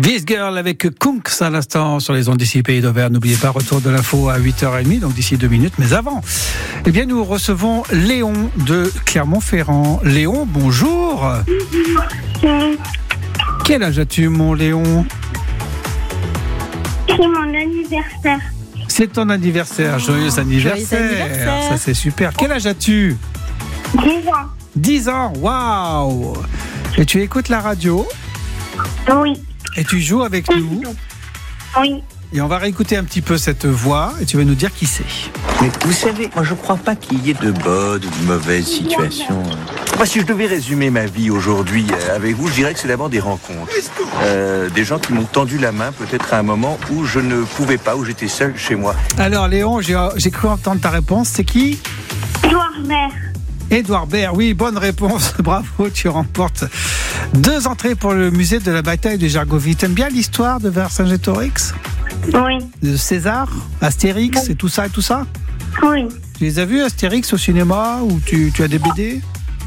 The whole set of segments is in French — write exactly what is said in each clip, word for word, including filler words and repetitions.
This Girl avec Kunks à l'instant sur les ondes d'ici Pays d'Auvergne. N'oubliez pas, retour de l'info à huit heures trente, donc d'ici deux minutes. Mais avant, eh bien, nous recevons Léon de Clermont-Ferrand. Léon, bonjour. Oui. Quel âge as-tu, mon Léon ? C'est mon anniversaire. C'est ton anniversaire. Joyeux anniversaire. Joyeux anniversaire. Ça, c'est super. Quel âge as-tu ? dix ans. dix ans. Waouh ! Et tu écoutes la radio ? Oui. Et tu joues avec nous ? Oui. Et on va réécouter un petit peu cette voix et tu vas nous dire qui c'est. Mais vous savez, moi je crois pas qu'il y ait de bonnes ou de mauvaises situations. Moi, si je devais résumer ma vie aujourd'hui euh, avec vous, je dirais que c'est d'abord des rencontres. Euh, des gens qui m'ont tendu la main peut-être à un moment où je ne pouvais pas, où j'étais seul chez moi. Alors Léon, j'ai, j'ai cru entendre ta réponse. C'est qui ? Édouard Baird. Édouard Baird, oui, bonne réponse. Bravo, tu remportes deux entrées pour le musée de la bataille de Gergovie. T'aimes bien l'histoire de Vercingétorix ? Oui. De César, Astérix et tout ça et tout ça ? Oui. Tu les as vus, Astérix, au cinéma ou tu, tu as des B D ?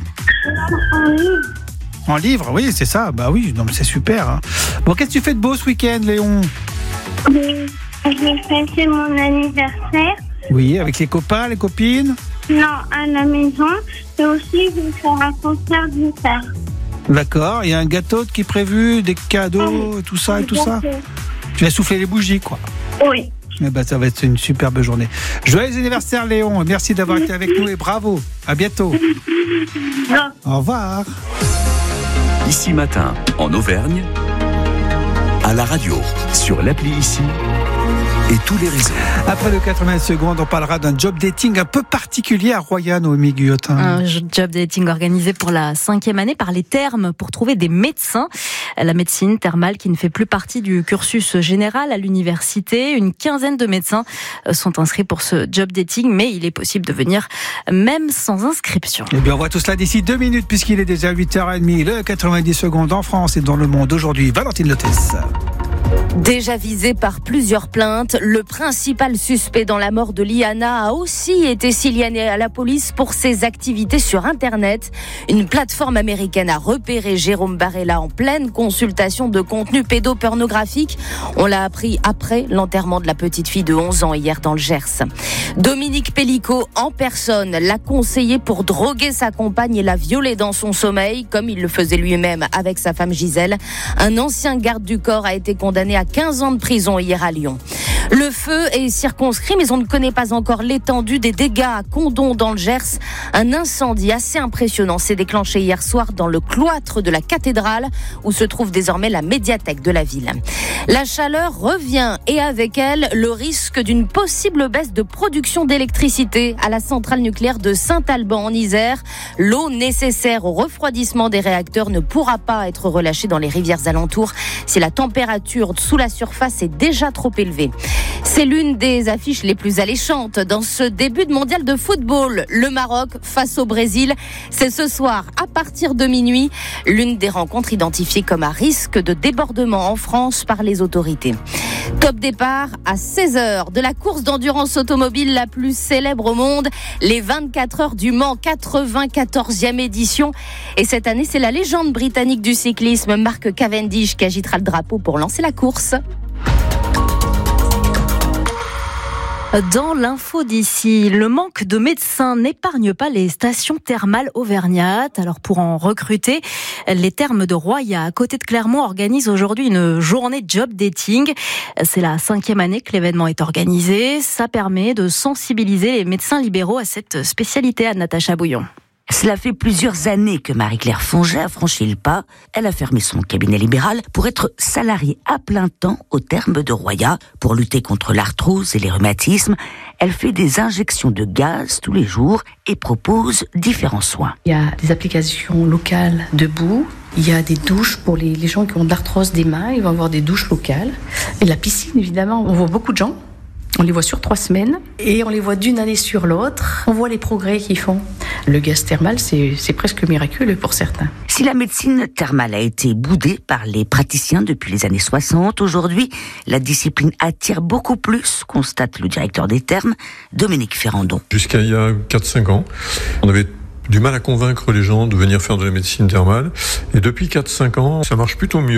Oui. En livre, oui, c'est ça. Bah oui, non, mais c'est super. Hein. Bon, qu'est-ce que tu fais de beau ce week-end, Léon ? J'ai fêté mon anniversaire. Oui, avec les copains, les copines ? Non, à la maison. Et aussi, je vais faire un concert du père. D'accord, il y a un gâteau qui est prévu, des cadeaux, tout ça et tout ça. Tu vas souffler les bougies, quoi. Oui. Eh ben, ça va être une superbe journée. Joyeux anniversaire, Léon. Merci d'avoir été avec nous et bravo. À bientôt. Non. Au revoir. Ici Matin, en Auvergne, à la radio, sur l'appli Ici et tous les réseaux. Après le quatre-vingts secondes, on parlera d'un job dating un peu particulier à Royan, Noémie Guillotin. Un job dating organisé pour la cinquième année par les Thermes pour trouver des médecins. La médecine thermale qui ne fait plus partie du cursus général à l'université. Une quinzaine de médecins sont inscrits pour ce job dating, mais il est possible de venir même sans inscription. Eh bien, on voit tout cela d'ici deux minutes puisqu'il est déjà huit heures trente. Le quatre-vingt-dix secondes en France et dans le monde aujourd'hui. Valentine Lotès. Déjà visé par plusieurs plaintes, le principal suspect dans la mort de Liana a aussi été signalé à la police pour ses activités sur Internet. Une plateforme américaine a repéré Jérôme Barella en pleine consultation de contenu pédopornographique. On l'a appris après l'enterrement de la petite fille de onze ans hier dans le Gers. Dominique Pellicot en personne l'a conseillé pour droguer sa compagne et la violer dans son sommeil, comme il le faisait lui-même avec sa femme Gisèle. Un ancien garde du corps a été condamné à quinze ans de prison hier à Lyon. Le feu est circonscrit, mais on ne connaît pas encore l'étendue des dégâts à Condom dans le Gers. Un incendie assez impressionnant s'est déclenché hier soir dans le cloître de la cathédrale, où se trouve désormais la médiathèque de la ville. La chaleur revient et avec elle, le risque d'une possible baisse de production d'électricité à la centrale nucléaire de Saint-Alban en Isère. L'eau nécessaire au refroidissement des réacteurs ne pourra pas être relâchée dans les rivières alentours si la température sous la surface est déjà trop élevée. C'est l'une des affiches les plus alléchantes dans ce début de mondial de football. Le Maroc face au Brésil, c'est ce soir à partir de minuit, l'une des rencontres identifiées comme à risque de débordement en France par les autorités. Top départ à seize heures de la course d'endurance automobile la plus célèbre au monde, les vingt-quatre heures du Mans, quatre-vingt-quatorzième édition. Et cette année, c'est la légende britannique du cyclisme, Mark Cavendish, qui agitera le drapeau pour lancer la course. Dans l'info d'ici, le manque de médecins n'épargne pas les stations thermales auvergnates. Alors pour en recruter, les Thermes de Roya, à côté de Clermont, organisent aujourd'hui une journée job dating. C'est la cinquième année que l'événement est organisé. Ça permet de sensibiliser les médecins libéraux à cette spécialité, à Natacha Bouillon. Cela fait plusieurs années que Marie-Claire Fonget a franchi le pas. Elle a fermé son cabinet libéral pour être salariée à plein temps aux Thermes de Roya. Pour lutter contre l'arthrose et les rhumatismes, elle fait des injections de gaz tous les jours et propose différents soins. Il y a des applications locales debout. Il y a des douches pour les, les gens qui ont de l'arthrose des mains. Ils vont avoir des douches locales. Et la piscine, évidemment, on voit beaucoup de gens. On les voit sur trois semaines et on les voit d'une année sur l'autre. On voit les progrès qu'ils font. Le gaz thermal, c'est, c'est presque miraculeux pour certains. Si la médecine thermale a été boudée par les praticiens depuis les années soixante, aujourd'hui, la discipline attire beaucoup plus, constate le directeur des Thermes, Dominique Ferrandon. Jusqu'à il y a quatre cinq ans, on avait du mal à convaincre les gens de venir faire de la médecine thermale. Et depuis quatre cinq ans, ça marche plutôt mieux.